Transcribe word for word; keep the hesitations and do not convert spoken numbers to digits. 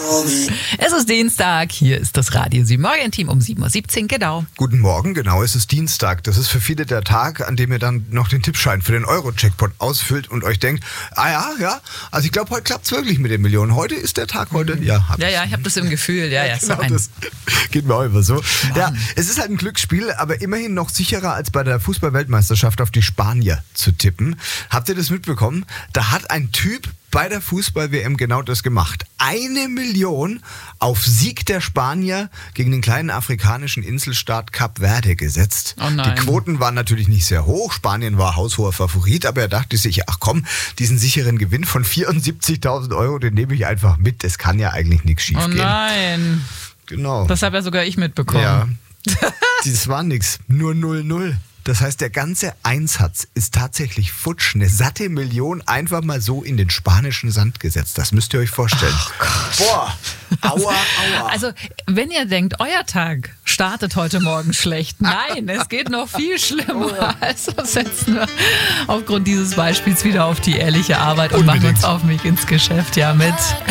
Es ist Dienstag, hier ist das Radio sieben Morgen-Team um sieben Uhr siebzehn, genau. Guten Morgen, genau, es ist Dienstag. Das ist für viele der Tag, an dem ihr dann noch den Tippschein für den Euro-Jackpot ausfüllt und euch denkt, ah ja, ja, also ich glaube, heute klappt es wirklich mit den Millionen. Heute ist der Tag, heute, ja. Hab Ja, ich. ja, ich habe das im Gefühl, ja, ja, Genau, so ein das geht mir auch immer so. Mann. Ja, es ist halt ein Glücksspiel, aber immerhin noch sicherer als bei der Fußball-Weltmeisterschaft auf die Spanier zu tippen. Habt ihr das mitbekommen? Da hat ein Typ bei der Fußball-W M genau das gemacht. Eine Million auf Sieg der Spanier gegen den kleinen afrikanischen Inselstaat Kap Verde gesetzt. Oh nein. Die Quoten waren natürlich nicht sehr hoch. Spanien war haushoher Favorit, aber er dachte sich, ach komm, diesen sicheren Gewinn von vierundsiebzigtausend Euro, den nehme ich einfach mit. Das kann ja eigentlich nichts schief Oh gehen. nein, Genau. das habe ja sogar ich mitbekommen. Ja, das war nix. Nur null null. Das heißt, der ganze Einsatz ist tatsächlich futsch. Eine satte Million einfach mal so in den spanischen Sand gesetzt. Das müsst ihr euch vorstellen. Boah, aua, aua. Also, wenn ihr denkt, euer Tag startet heute Morgen schlecht, nein, es geht noch viel schlimmer. Also setzen wir aufgrund dieses Beispiels wieder auf die ehrliche Arbeit und machen Unbedingt. uns auf mich ins Geschäft, ja, mit